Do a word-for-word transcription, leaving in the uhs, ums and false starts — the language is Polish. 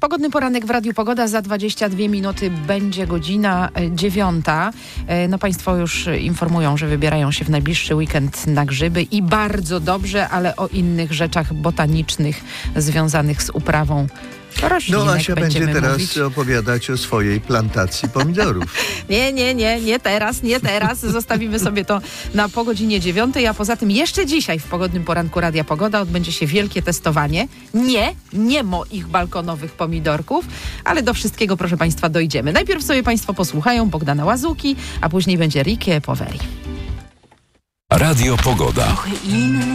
Pogodny poranek w Radiu Pogoda. Za dwadzieścia dwie minuty będzie godzina dziewiąta. No państwo już informują, że wybierają się w najbliższy weekend na grzyby i bardzo dobrze, ale o innych rzeczach botanicznych związanych z uprawą roślinek No Asia będzie teraz mówić. opowiadać o swojej plantacji pomidorów. Nie, nie, nie, nie teraz, nie teraz. Zostawimy sobie to na po godzinie dziewiątej, a poza tym jeszcze dzisiaj w Pogodnym Poranku Radia Pogoda odbędzie się wielkie testowanie. Nie, nie moich balkonowych pomidorków, ale do wszystkiego, proszę państwa, dojdziemy. Najpierw sobie państwo posłuchają Bogdana Łazuki, a później będzie Ricky Poveri. Radio Pogoda.